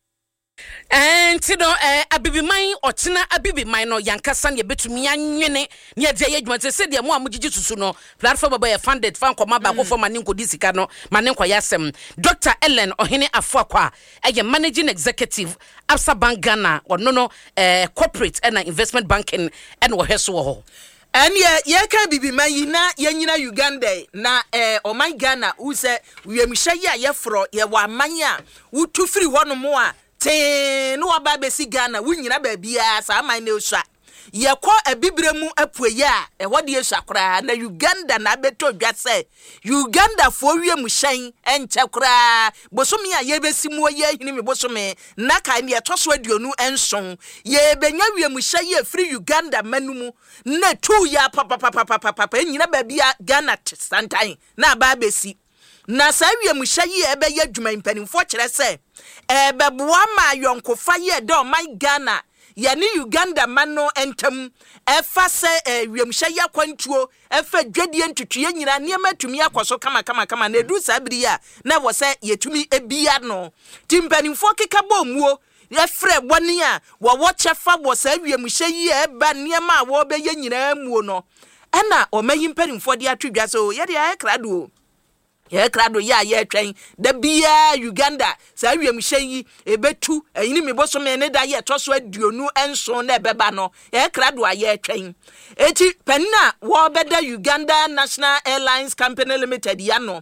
And abibi mine otina abibi mine no yankasa ne betumi anwene ne ade ye dwuma se de mo amugigi susu no platform ba ye funded fan koma ba go for mane nkodi sika no mane nkwa yasem Dr. Ellen Ohene Afuakwa eye managing executive Absa Bank Ghana ono no corporate and investment banking and wo heso ho. And ye ka bibi mayi na ye nyina Uganda na oman Ghana u se wiemhye ye fro ye wa manya u tu firi hono mo a te no aba be si Ghana u nyina ba bia sa man ne usha ye ko abibremu apueye a ehode ye swakra na Uganda na beto dwa se Uganda fo wiemhyen enche kra bosomi a ye besimu ye hini me bosomi na ka ne etoso aduonu enson ye benya wiemhye ye free Uganda manumu na tu ya papa nyina ba bia Ghana santan na ba besi na sa wiemhye ye ebe ye dwuma mpanimfo kire se beboa ma yonkofa ye do my Ghana yani Uganda mano entam efa se wiemhye ya kwantuo efa dwadie ntutuye nyina niema tumi akoso kama na edu sabiri a na wo se yetumi ebia no timpanimfo keka bomuo efre boni a wo chefa wo sa wiemhye yi eba niema wo be ye nyina amuo no ena o mayi mpanimfo de atwedwa so ye de ayekrado ye krado ya ye twen da bia Uganda sa wiemhye yi ebetu ayini meboso me ne da ye toso aduonu enso na ebeba no ye krado aye twen eti penna wo beda Uganda National Airlines Company Limited ya no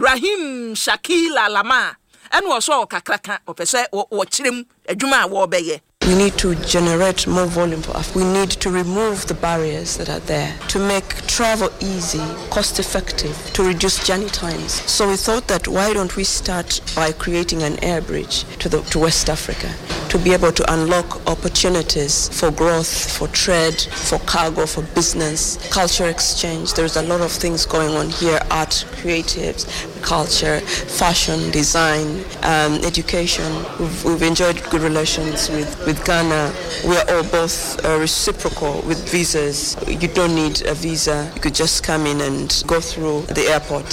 Rahim Shakil Alama eno so kakraka opese wo kirem adwuma wo beye. We need to generate more volume for us. We need to remove the barriers that are there to make travel easy, cost-effective, to reduce journey times. So we thought that why don't we start by creating an air bridge to West Africa to be able to unlock opportunities for growth, for trade, for cargo, for business, culture exchange. There's a lot of things going on here: art, creatives, culture, fashion, design, education. We've enjoyed good relations with Ghana. We are all both reciprocal with visas. You don't need a visa. You could just come in and go through the airport.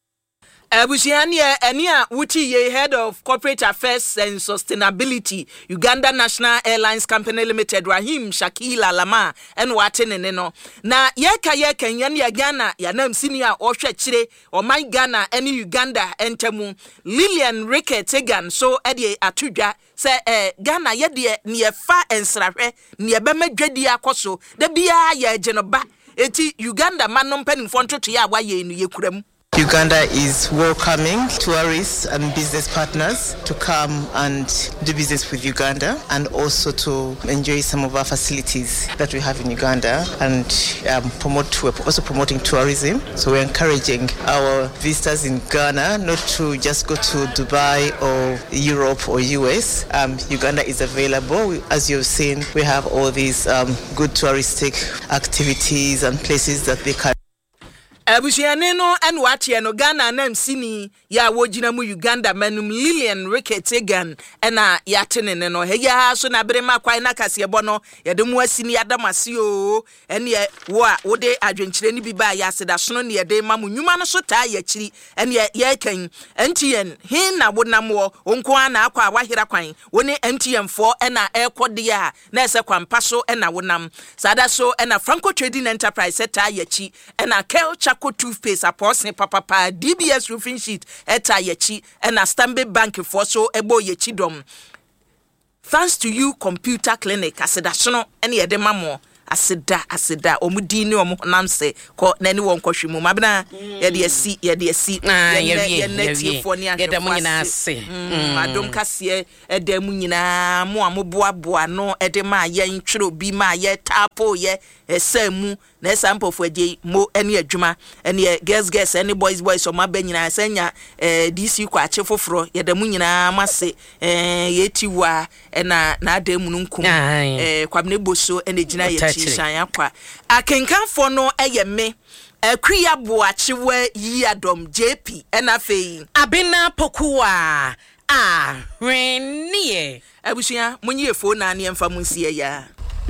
Abusiania Ania Wuti ye head of corporate affairs and sustainability Uganda National Airlines Company Limited Rahim Shakil Alama and watene no na ye kenyan ya Ghana ya nam senior ohwe kire o my Ghana any Uganda entemu Lillian Rickett Tegan so ede atudwa se Ghana ye de ne fa ensrahwe ne be madwadi akoso da bia ya genoba eti Uganda manom panimfo ntoto ya wa ye nu ye kuram Uganda is welcoming tourists and business partners to come and do business with Uganda and also to enjoy some of our facilities that we have in Uganda and we're also promoting tourism. So we're encouraging our visitors in Ghana not to just go to Dubai or Europe or US. Uganda is available. As you've seen, we have all these good touristic activities and places that they can. Abusiane no enu atie no Ghana na msini ya wojina mu Uganda manum Lillian Rickettegan ena yatene ne no heya so na brema kwai na kase bono yede mu asini adamase o ene wo a wode adwenkyire ni bi ba ya seda sono ne yede mamu nyuma no so taa ya kiri ene ye kan ntien hin na wonam wo onko ana akwa awahira kwan woni ntien fo ena ekode a na ese kwampa so ena wonam sada so ena Franco Trading Enterprise taa ya chi ena Kelcha toothpaste apostle papa DBS roofing sheet eta yechi and a Stanbic Bank for so ebo yechi dom. Thanks to you computer clinic aseda sono ene yede mamo aseda omudini omonamse ko nani won kwahwemu mabna yede asi yede munyina ase adom kase ede munyina mo amoboaboa no ede ma yen twero bi ma ye tapo ye esamu na sample for dey mo ene adwuma ene girls ene boys o maba nyina sanya DC kwa ache foforo yede munyina mase yetiwa na ademu nkum kwamne boso ene gina ye Shanya kwa akenkanfo no eyeme akria boachewe yiadom JP enafei abena pokuwa renie abusia munyi efo na ne emfa munsie ya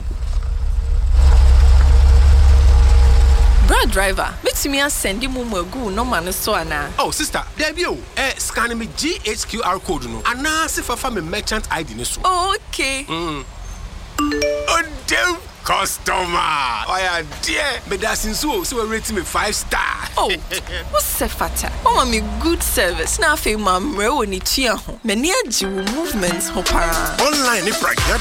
Brad driver, me send you mumu no man so ana. Oh sister, there be scan me GHQR code no. Ana se fa me merchant ID no so. Okay. Oh damn customer. Oh yeah, dear. But that's so we rate me 5-star. Oh, what's fata? Oh, me good service. Na fe mamre woni tia ho. Me ni aji movements ho para. Online ni